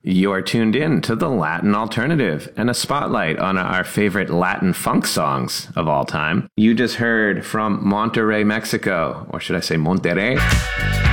You are tuned in to the Latin Alternative and a spotlight on our favorite Latin funk songs of all time. You just heard from Monterrey, Mexico, or should I say Monterrey,